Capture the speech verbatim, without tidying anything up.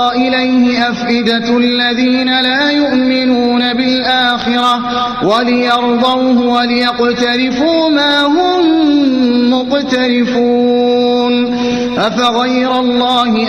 إليه أفئدة الذين لا يؤمنون بالآخرة وليرضوه وليقترفوا ما هم مقترفون أفغير الله